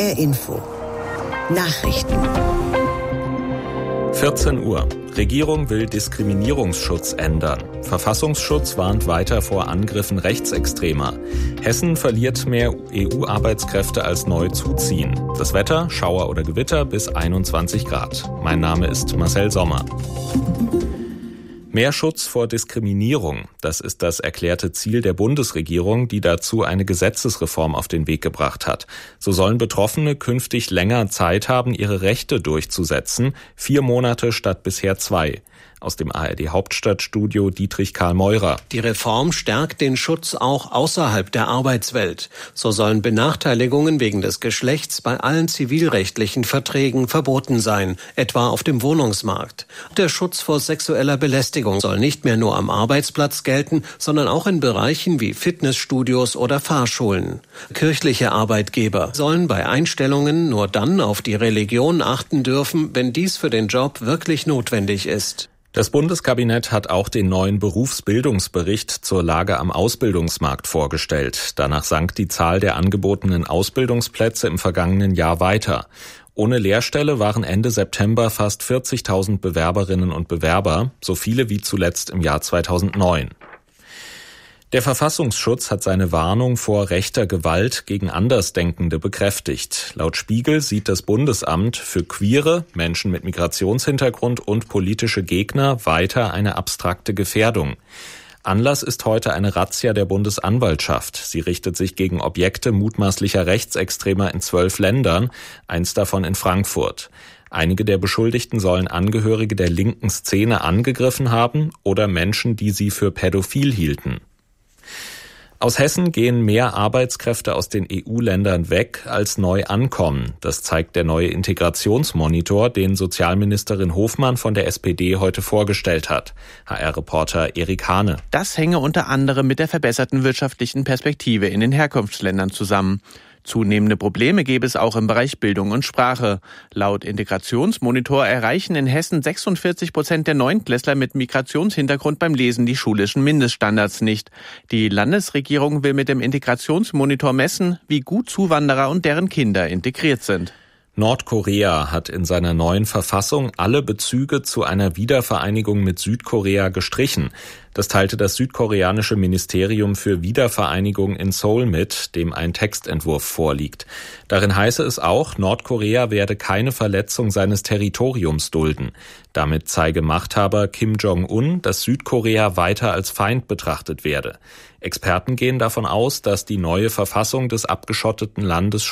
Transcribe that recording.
HR Info. Nachrichten. 14 Uhr. Regierung will Diskriminierungsschutz ändern. Verfassungsschutz warnt weiter vor Angriffen Rechtsextremer. Hessen verliert mehr EU-Arbeitskräfte als neu zuziehen. Das Wetter, Schauer oder Gewitter bis 21 Grad. Mein Name ist Marcel Sommer. Mehr Schutz vor Diskriminierung, das ist das erklärte Ziel der Bundesregierung, die dazu eine Gesetzesreform auf den Weg gebracht hat. So sollen Betroffene künftig länger Zeit haben, ihre Rechte durchzusetzen, 4 Monate statt bisher 2. Aus dem ARD-Hauptstadtstudio Dietrich Karl Meurer. Die Reform stärkt den Schutz auch außerhalb der Arbeitswelt. So sollen Benachteiligungen wegen des Geschlechts bei allen zivilrechtlichen Verträgen verboten sein, etwa auf dem Wohnungsmarkt. Der Schutz vor sexueller Belästigung soll nicht mehr nur am Arbeitsplatz gelten, sondern auch in Bereichen wie Fitnessstudios oder Fahrschulen. Kirchliche Arbeitgeber sollen bei Einstellungen nur dann auf die Religion achten dürfen, wenn dies für den Job wirklich notwendig ist. Das Bundeskabinett hat auch den neuen Berufsbildungsbericht zur Lage am Ausbildungsmarkt vorgestellt. Danach sank die Zahl der angebotenen Ausbildungsplätze im vergangenen Jahr weiter. Ohne Lehrstelle waren Ende September fast 40.000 Bewerberinnen und Bewerber, so viele wie zuletzt im Jahr 2009. Der Verfassungsschutz hat seine Warnung vor rechter Gewalt gegen Andersdenkende bekräftigt. Laut Spiegel sieht das Bundesamt für Queere, Menschen mit Migrationshintergrund und politische Gegner weiter eine abstrakte Gefährdung. Anlass ist heute eine Razzia der Bundesanwaltschaft. Sie richtet sich gegen Objekte mutmaßlicher Rechtsextremer in 12 Ländern, eins davon in Frankfurt. Einige der Beschuldigten sollen Angehörige der linken Szene angegriffen haben oder Menschen, die sie für pädophil hielten. Aus Hessen gehen mehr Arbeitskräfte aus den EU-Ländern weg, als neu ankommen. Das zeigt der neue Integrationsmonitor, den Sozialministerin Hofmann von der SPD heute vorgestellt hat. HR-Reporter Erik Hane. Das hänge unter anderem mit der verbesserten wirtschaftlichen Perspektive in den Herkunftsländern zusammen. Zunehmende Probleme gäbe es auch im Bereich Bildung und Sprache. Laut Integrationsmonitor erreichen in Hessen 46% der Neunklässler mit Migrationshintergrund beim Lesen die schulischen Mindeststandards nicht. Die Landesregierung will mit dem Integrationsmonitor messen, wie gut Zuwanderer und deren Kinder integriert sind. Nordkorea hat in seiner neuen Verfassung alle Bezüge zu einer Wiedervereinigung mit Südkorea gestrichen. Das teilte das südkoreanische Ministerium für Wiedervereinigung in Seoul mit, dem ein Textentwurf vorliegt. Darin heiße es auch, Nordkorea werde keine Verletzung seines Territoriums dulden. Damit zeige Machthaber Kim Jong-un, dass Südkorea weiter als Feind betrachtet werde. Experten gehen davon aus, dass die neue Verfassung des abgeschotteten Landes